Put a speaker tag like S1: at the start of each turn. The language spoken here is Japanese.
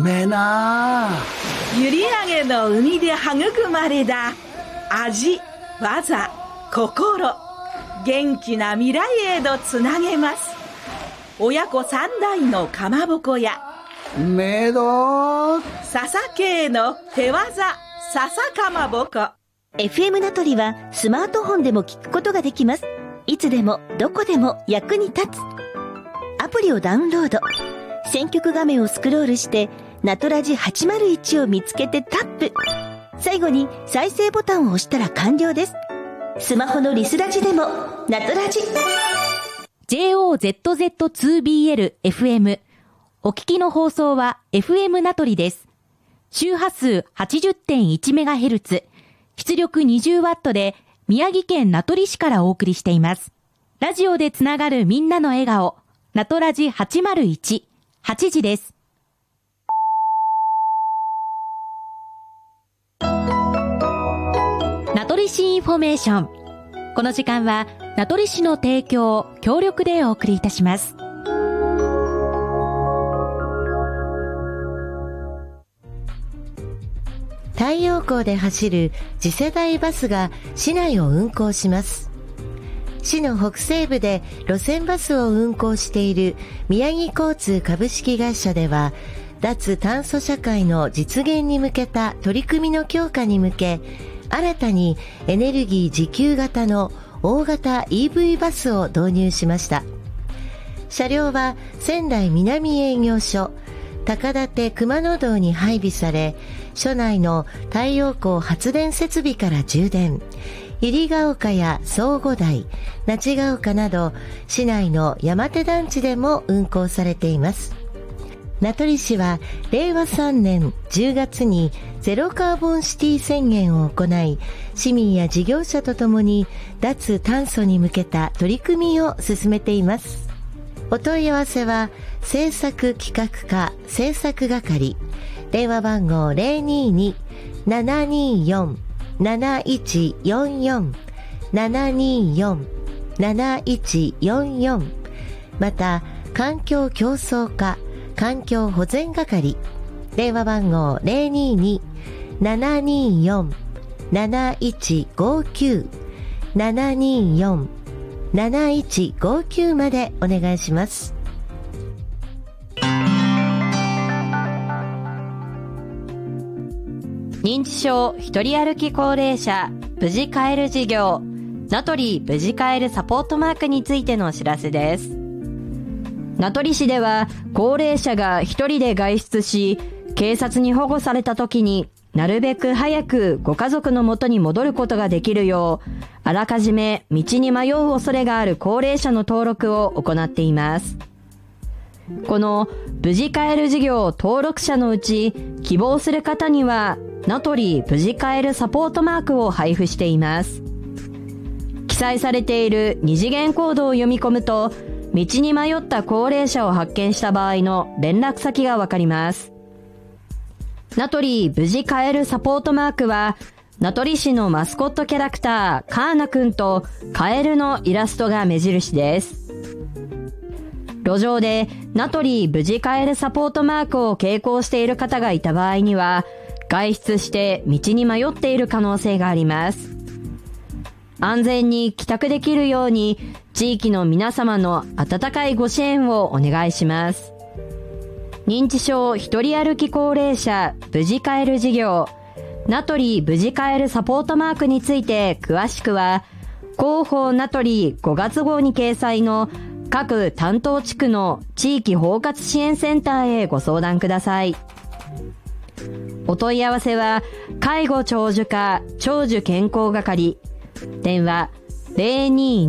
S1: めえな。
S2: 閖上の海で育まれた味、技、心、元気な未来へとつなげます。親子3代のかまぼこや
S1: めど
S2: 笹系の手技笹かまぼこ。
S3: FM 名取はスマートフォンでも聞くことができます。いつでもどこでも役に立つアプリをダウンロード。選曲画面をスクロールしてナトラジ801を見つけてタップ。最後に再生ボタンを押したら完了です。スマホのリスラジでもナトラジ。
S4: JOZZ2BL FM。お聞きの放送は FM 名取です。周波数 80.1MHz、出力 20W で宮城県名取市からお送りしています。ラジオでつながるみんなの笑顔、ナトラジ801、8時です。名取市インフォメーション。この時間は名取市の提供、協力でお送りいたします。
S5: 太陽光で走る次世代バスが市内を運行します。市の北西部で路線バスを運行している宮城交通株式会社では、脱炭素社会の実現に向けた取り組みの強化に向け、新たにエネルギー自給型の大型 EV バスを導入しました。車両は仙台南営業所高立熊野道に配備され、所内の太陽光発電設備から充電、入ヶ丘や相互台、那智ヶ丘など市内の山手団地でも運行されています。名取市は令和3年10月にゼロカーボンシティ宣言を行い、市民や事業者とともに脱炭素に向けた取り組みを進めています。お問い合わせは政策企画課政策係、電話番号 022-724-7144 724-7144、 また環境競争課環境保全係、電話番号 022-724-7159 724-7159 までお願いします。
S4: 認知症一人歩き高齢者無事帰る事業、名取無事帰るサポートマークについてのお知らせです。名取市では高齢者が一人で外出し、警察に保護された時になるべく早くご家族の元に戻ることができるよう、あらかじめ道に迷う恐れがある高齢者の登録を行っています。この無事帰る事業登録者のうち、希望する方には名取無事帰るサポートマークを配布しています。記載されている二次元コードを読み込むと、道に迷った高齢者を発見した場合の連絡先がわかります。名取無事帰るサポートマークは、名取市のマスコットキャラクターカーナくんとカエルのイラストが目印です。路上で名取無事帰るサポートマークを携行している方がいた場合には、外出して道に迷っている可能性があります。安全に帰宅できるように、地域の皆様の温かいご支援をお願いします。認知症一人歩き高齢者無事帰る事業、名取無事帰るサポートマークについて詳しくは、広報名取5月号に掲載の各担当地区の地域包括支援センターへご相談ください。お問い合わせは、介護長寿課長寿健康係、電話